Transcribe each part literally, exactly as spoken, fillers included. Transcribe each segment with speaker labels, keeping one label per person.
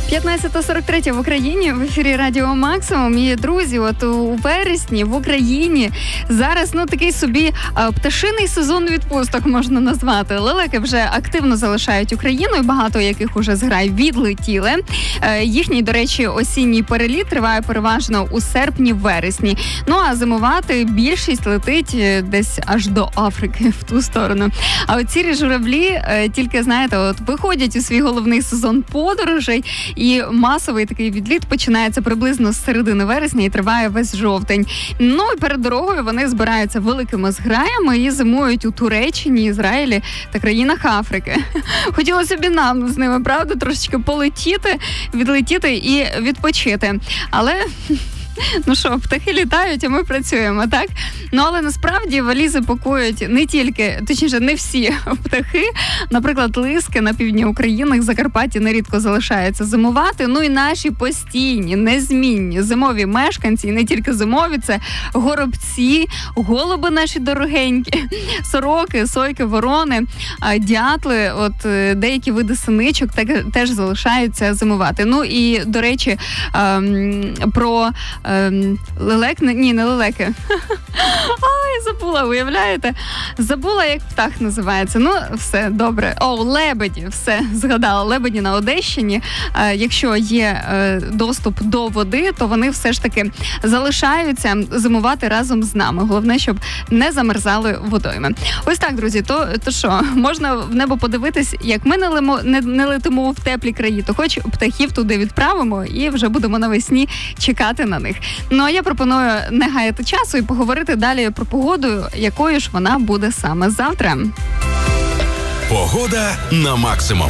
Speaker 1: п'ятнадцята сорок три в Україні, в ефірі Радіо Максимум. І, друзі, от у вересні в Україні зараз, ну, такий собі а, пташиний сезон відпусток можна назвати. Лелеки вже активно залишають Україну, і багато яких уже зграй відлетіли. Е, їхній, до речі, осінній переліт триває переважно у серпні-вересні. Ну, а зимувати більшість летить десь аж до Африки, в ту сторону. А от сірі журавлі е, тільки, знаєте, от виходять у свій головний сезон подорожей, і масовий такий відліт починається приблизно з середини вересня і триває весь жовтень. Ну і перед дорогою вони збираються великими зграями і зимують у Туреччині, Ізраїлі та країнах Африки. Хотілося б і нам з ними, правда, трошечки полетіти, відлетіти і відпочити. Але... Ну що, птахи літають, а ми працюємо, так? Ну, але насправді валізи пакують не тільки, точніше, не всі птахи. Наприклад, лиски на півдні України, Закарпатті нерідко залишаються зимувати. Ну і наші постійні, незмінні зимові мешканці, і не тільки зимові, це горобці, голуби наші дорогенькі, сороки, сойки, ворони, дятли, от деякі види синичок теж залишаються зимувати. Ну і, до речі, про... Лелек? Ні, не лелеки. Ай, забула, уявляєте? Забула, як птах називається. Ну, все, добре. О, лебеді, все, згадала. Лебеді на Одещині. Якщо є доступ до води, то вони все ж таки залишаються зимувати разом з нами. Головне, щоб не замерзали водойми. Ось так, друзі, то, то що, можна в небо подивитись, як ми не, лимо, не, не летимо в теплі краї, то хоч птахів туди відправимо і вже будемо навесні чекати на них. Ну, а я пропоную не гаяти часу і поговорити далі про погоду, якою ж вона буде саме завтра.
Speaker 2: Погода на максимум.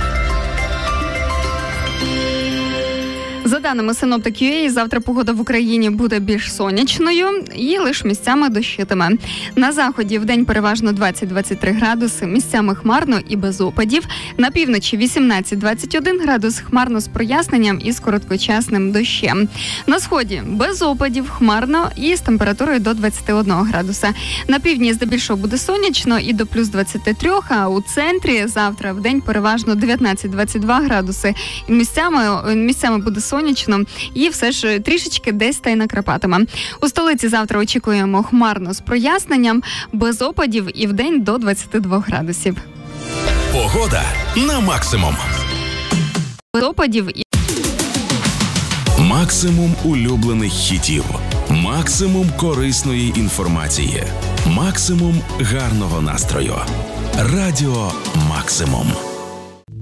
Speaker 1: За даними Синоптик точка ю а, завтра погода в Україні буде більш сонячною і лише місцями дощитиме. На заході вдень переважно двадцять-двадцять три градуси, місцями хмарно і без опадів. На півночі вісімнадцять-двадцять один градус, хмарно з проясненням і з короткочасним дощем. На сході без опадів, хмарно і з температурою до двадцять один градуса. На півдні здебільшого буде сонячно і до плюс двадцять три, а у центрі завтра вдень переважно дев'ятнадцять-двадцять два градуси. І місцями, місцями буде сонячно. Сонячно і все ж трішечки десь та й накрапатиме. У столиці завтра очікуємо хмарно з проясненням, без опадів і вдень до двадцять два градусів.
Speaker 2: Погода на максимум.
Speaker 1: Без опадів і...
Speaker 2: Максимум улюблених хітів. Максимум корисної інформації. Максимум гарного настрою. Радіо Максимум.